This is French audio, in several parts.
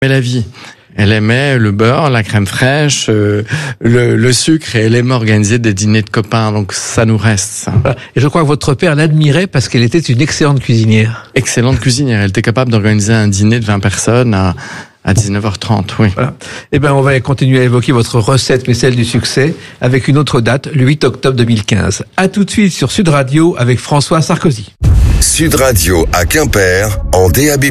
la vie. Elle aimait le beurre, la crème fraîche, le sucre, et elle aimait organiser des dîners de copains, donc ça nous reste, ça. Et je crois que votre père l'admirait parce qu'elle était une excellente cuisinière. Excellente cuisinière, elle était capable d'organiser un dîner de 20 personnes à 19h30, oui. Voilà. Eh ben, on va continuer à évoquer votre recette, mais celle du succès, avec une autre date, le 8 octobre 2015. À tout de suite sur Sud Radio avec François Sarkozy. Sud Radio à Quimper, en DAB+.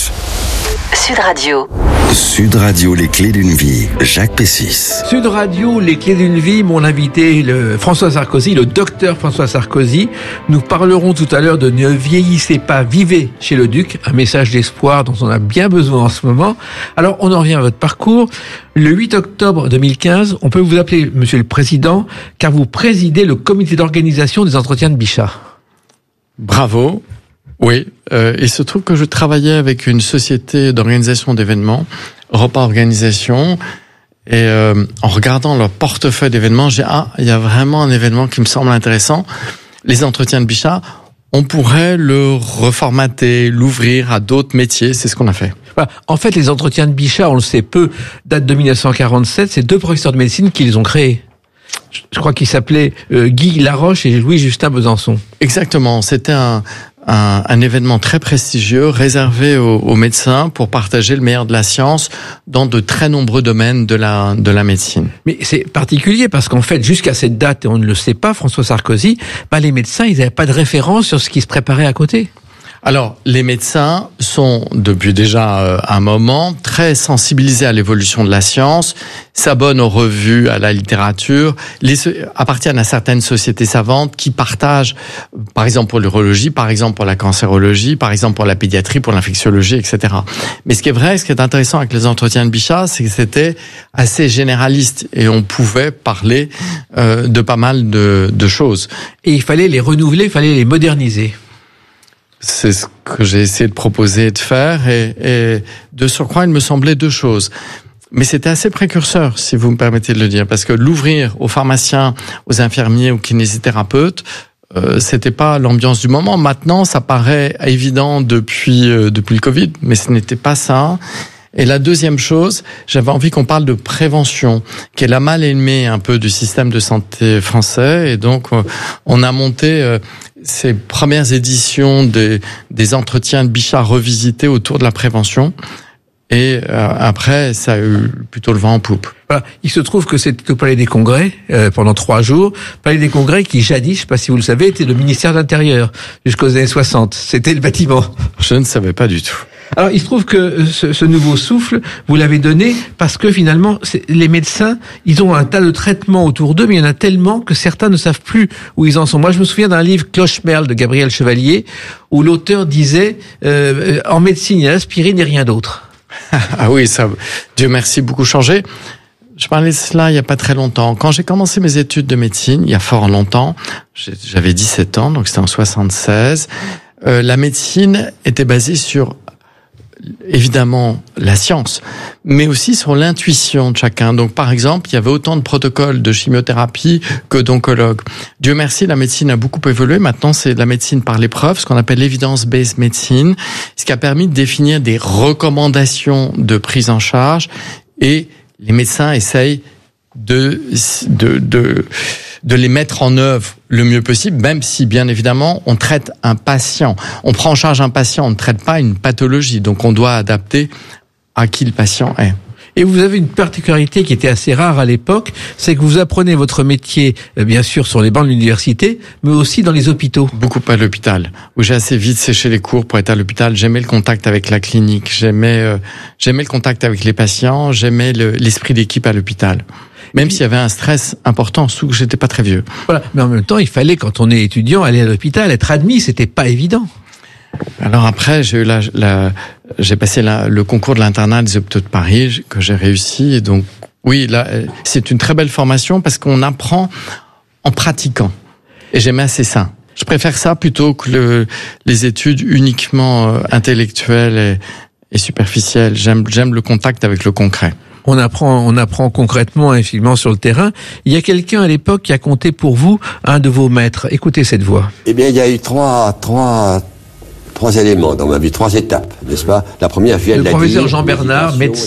Sud Radio. Sud Radio, les clés d'une vie. Jacques Pessis. Sud Radio, les clés d'une vie. Mon invité, François Sarkozy, le docteur François Sarkozy. Nous parlerons tout à l'heure de Ne vieillissez pas, vivez chez le Duc. Un message d'espoir dont on a bien besoin en ce moment. Alors, on en revient à votre parcours. Le 8 octobre 2015, on peut vous appeler Monsieur le Président, car vous présidez le comité d'organisation des entretiens de Bichat. Bravo. Oui, il se trouve que je travaillais avec une société d'organisation d'événements, Repas Organisation, et en regardant leur portefeuille d'événements, il y a vraiment un événement qui me semble intéressant. Les entretiens de Bichat, on pourrait le reformater, l'ouvrir à d'autres métiers, c'est ce qu'on a fait. En fait, les entretiens de Bichat, on le sait peu, datent de 1947, c'est 2 professeurs de médecine qui les ont créés. Je crois qu'ils s'appelaient Guy Laroche et Louis-Justin Besançon. Exactement, c'était un événement très prestigieux réservé aux médecins pour partager le meilleur de la science dans de très nombreux domaines de la médecine. Mais c'est particulier parce qu'en fait, jusqu'à cette date, et on ne le sait pas, François Sarkozy, les médecins, ils n'avaient pas de référence sur ce qui se préparait à côté. Alors, les médecins sont, depuis déjà un moment, très sensibilisés à l'évolution de la science, s'abonnent aux revues, à la littérature, appartiennent à certaines sociétés savantes qui partagent, par exemple pour l'urologie, par exemple pour la cancérologie, par exemple pour la pédiatrie, pour l'infectiologie, etc. Mais ce qui est vrai, ce qui est intéressant avec les entretiens de Bichat, c'est que c'était assez généraliste et on pouvait parler de pas mal de choses. Et il fallait les renouveler, il fallait les moderniser. C'est ce que j'ai essayé de proposer et de faire, et de surcroît, il me semblait 2 choses. Mais c'était assez précurseur, si vous me permettez de le dire, parce que l'ouvrir aux pharmaciens, aux infirmiers, aux kinésithérapeutes, c'était pas l'ambiance du moment. Maintenant, ça paraît évident depuis le Covid, mais ce n'était pas ça. Et la deuxième chose, j'avais envie qu'on parle de prévention, qui est la mal-aimée un peu du système de santé français. Et donc, on a monté ces premières éditions des entretiens de Bichat revisités autour de la prévention. Et après, ça a eu plutôt le vent en poupe. Voilà. Il se trouve que c'était au Palais des Congrès pendant 3 jours. Palais des Congrès qui jadis, je sais pas si vous le savez, était le ministère de l'Intérieur jusqu'aux années 60. C'était le bâtiment. Je ne savais pas du tout. Alors, il se trouve que ce nouveau souffle, vous l'avez donné parce que finalement, les médecins, ils ont un tas de traitements autour d'eux, mais il y en a tellement que certains ne savent plus où ils en sont. Moi, je me souviens d'un livre Cloche-Merle de Gabriel Chevalier, où l'auteur disait en médecine, il y a l'aspirine et rien d'autre. Ah oui, ça, Dieu merci, beaucoup changé. Je parlais de cela il y a pas très longtemps. Quand j'ai commencé mes études de médecine, il y a fort longtemps, j'avais 17 ans, donc c'était en 76, la médecine était basée sur évidemment la science, mais aussi sur l'intuition de chacun. Donc par exemple, il y avait autant de protocoles de chimiothérapie que d'oncologues. Dieu merci, la médecine a beaucoup évolué. Maintenant, c'est la médecine par l'épreuve, ce qu'on appelle l'evidence-based medicine, ce qui a permis de définir des recommandations de prise en charge, et les médecins essayent de les mettre en œuvre le mieux possible, même si, bien évidemment, on traite un patient. On prend en charge un patient, on ne traite pas une pathologie. Donc, on doit adapter à qui le patient est. Et vous avez une particularité qui était assez rare à l'époque, c'est que vous apprenez votre métier, bien sûr, sur les bancs de l'université, mais aussi dans les hôpitaux. Beaucoup à l'hôpital, où j'ai assez vite séché les cours pour être à l'hôpital. J'aimais le contact avec la clinique, j'aimais le contact avec les patients, j'aimais l'esprit d'équipe à l'hôpital. Même s'il y avait un stress important, surtout que j'étais pas très vieux. Voilà. Mais en même temps, il fallait, quand on est étudiant, aller à l'hôpital, être admis, c'était pas évident. Alors après, j'ai passé le concours de l'internat des hôpitaux de Paris, que j'ai réussi. Et donc, oui, là, c'est une très belle formation parce qu'on apprend en pratiquant. Et j'aimais assez ça. Je préfère ça plutôt que les études uniquement intellectuelles et superficielles. J'aime le contact avec le concret. On apprend concrètement, effectivement, sur le terrain. Il y a quelqu'un à l'époque qui a compté pour vous un de vos maîtres. Écoutez cette voix. Eh bien, il y a eu trois 3 éléments dans ma vie, 3 étapes, n'est-ce pas? La première vient le de la professeur Jean Bernard, médecin